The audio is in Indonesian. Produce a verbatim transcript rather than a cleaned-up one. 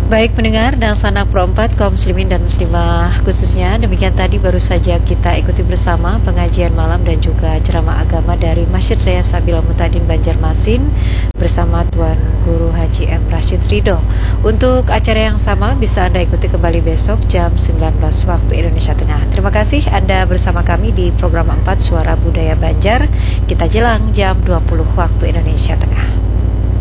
Baik pendengar dan sanak perempat kaum muslimin dan muslimah khususnya, demikian tadi baru saja kita ikuti bersama pengajian malam dan juga ceramah agama dari Masjid Raya Sabil Mutadin Banjarmasin bersama Tuan Guru Haji M. Rashid Ridho. Untuk acara yang sama bisa Anda ikuti kembali besok jam sembilan belas waktu Indonesia Tengah. Terima kasih Anda bersama kami di program empat Suara Budaya Banjar. Kita jelang jam dua puluh waktu Indonesia Tengah.